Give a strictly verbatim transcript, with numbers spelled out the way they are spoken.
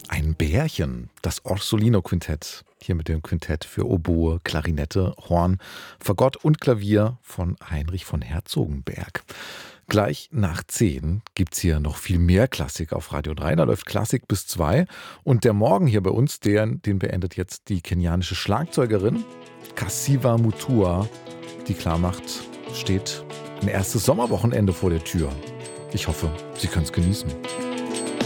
Ein Bärchen, das Orsolino-Quintett. Hier mit dem Quintett für Oboe, Klarinette, Horn, Fagott und Klavier von Heinrich von Herzogenberg. Gleich nach zehn gibt's hier noch viel mehr Klassik auf Radio drei. Da läuft Klassik bis zwei. Und der Morgen hier bei uns, den, den beendet jetzt die kenianische Schlagzeugerin Kasiva Mutua, die klar macht, steht ein erstes Sommerwochenende vor der Tür. Ich hoffe, Sie können es genießen.